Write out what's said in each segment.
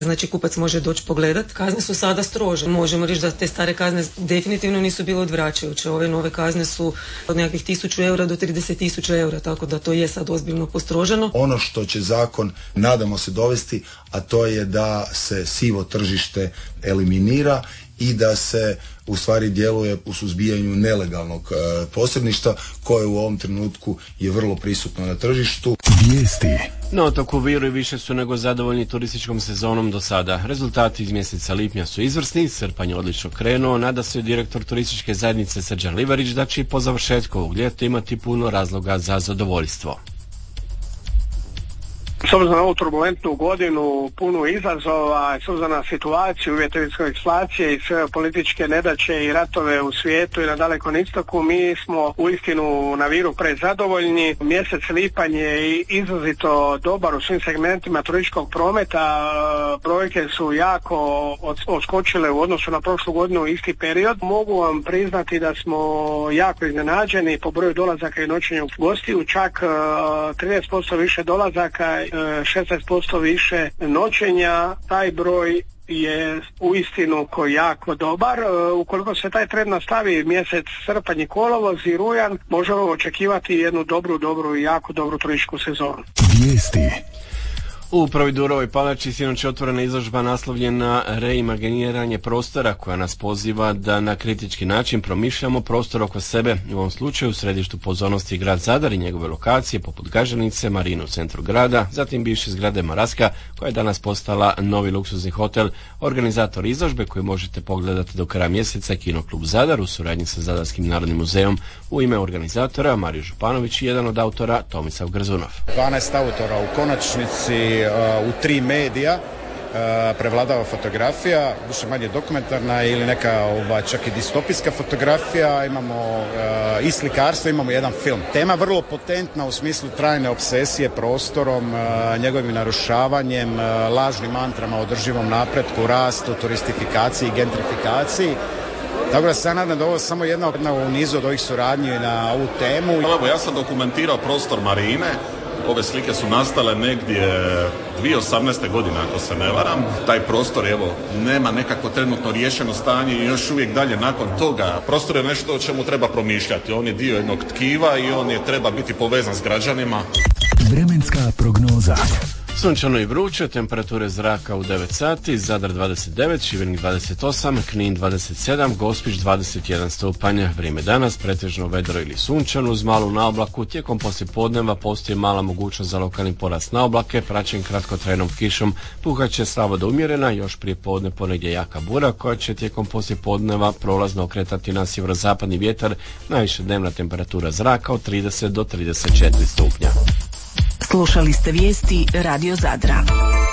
Znači kupac može doći pogledat. Kazne su sada strože. Možemo reći da te stare kazne definitivno nisu bile odvraćajuće. Ove nove kazne su od nekakvih 1000 eura do 30.000 eura, tako da to je sad ozbiljno postroženo. Ono što će zakon, nadamo se, dovesti, a to je da se sivo tržište eliminira i da se u stvari djeluje u suzbijanju nelegalnog posredništva koje u ovom trenutku je vrlo prisutno na tržištu. Vijesti. Na otoku Viru više su nego zadovoljni turističkom sezonom do sada. Rezultati iz mjeseca lipnja su izvrsni, srpanj je odlično krenuo, nada se direktor turističke zajednice Srđan Livarić da će i po završetku ovog ljeta imati puno razloga za zadovoljstvo. S obzirom na ovu turbulentnu godinu, punu izazova, s obzirom na situaciju, uvjete visoke inflacije i sve političke nedaće i ratove u svijetu i na Dalekom istoku, mi smo uistinu na Viru prezadovoljni. Mjesec lipanj je izrazito dobar u svim segmentima turističkog prometa. Brojke su jako odskočile u odnosu na prošlu godinu isti period. Mogu vam priznati da smo jako iznenađeni po broju dolazaka i noćenja gostiju, čak 30% više dolazaka, 16% više noćenja. Taj broj je uistinu jako dobar. Ukoliko se taj trend nastavi mjesec srpanj i kolovoz i rujan, možemo očekivati jednu dobru i jako dobru turističku sezonu. Vijesti. U Upravi Durovoj palači sinoć je otvorena izložba naslovljena reimaginiranje prostora, koja nas poziva da na kritički način promišljamo prostor oko sebe. U ovom slučaju u središtu pozornosti je grad Zadar i njegove lokacije poput Gaženice, Marine u centru grada, zatim bivše zgrade Maraska koja je danas postala novi luksuzni hotel. Organizator izložbe koju možete pogledati do kraja mjeseca je Kinoklub Zadar u suradnji sa Zadarskim narodnim muzejom. U ime organizatora Mario Županović i jedan od autora Tomislav Grzunov. 12 autora u konačnici u 3 medija prevladava fotografija, više manje dokumentarna ili neka čak i distopijska fotografija, imamo i slikarstvo, imamo jedan film. Tema vrlo potentna u smislu trajne obsesije prostorom, njegovim narušavanjem, lažnim mantrama o održivom napretku, rastu, turistifikaciji, gentrifikaciji. Tako da se nadam da ovo samo jedna u nizu od ovih suradnji na ovu temu. Evo, ja sam dokumentirao prostor Marine. Ove slike su nastale negdje 2018. godine, ako se ne varam. Taj prostor, evo, nema nekako trenutno riješeno stanje i još uvijek dalje nakon toga. Prostor je nešto o čemu treba promišljati. On je dio jednog tkiva i on je treba biti povezan s građanima. Vremenska prognoza. Sunčano i vruće, temperature zraka u 9 sati, Zadar 29, Šibenik 28, Knin 27, Gospić 21 stupanj. Vrijeme danas pretežno vedro ili sunčano uz malu naoblaku. Tijekom poslijepodneva postoji mala mogućnost za lokalni porast naoblake, praćen kratkotrajnom kišom. Puhat će slabo do umjerena, još prije podne ponegdje jaka bura koja će tijekom poslijepodneva prolazno okretati na sjeverozapadni vjetar. Najviša dnevna temperatura zraka od 30 do 34 stupnja. Slušali ste vijesti Radio Zadra.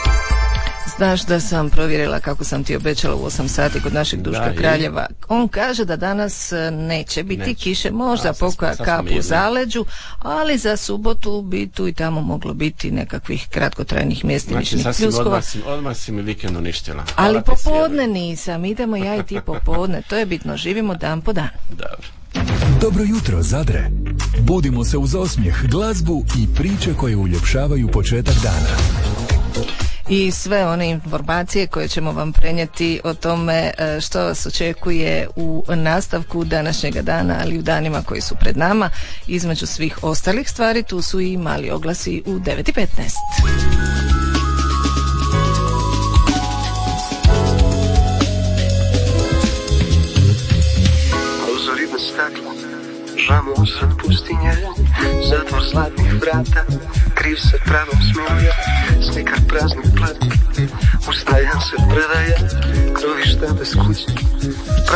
Znaš da sam provjerila kako sam ti obećala u 8 sati kod našeg Duška Kraljeva. On kaže da danas neće biti kiše, možda pokoja kap u zaleđu, ali za subotu bi tu i tamo moglo biti nekakvih kratkotrajnih mjestimičnih pljuskova. Odmah si mi vikend uništila. Ali popodne nisam, idemo ja i ti popodne, to je bitno, živimo dan po dan. Dobro. Dobro jutro, Zadre. Budimo se uz osmijeh, glazbu i priče koje uljepšavaju početak dana. I sve one informacije koje ćemo vam prenijeti o tome što vas očekuje u nastavku današnjega dana, ali i u danima koji su pred nama. Između svih ostalih stvari tu su i mali oglasi u 9:15. Žamo usred pustinje, zatvor zlatnih vrata, kriv se pravom smiluje, slikar praznih plati, ustajan se predaje, krovišta bez kuće.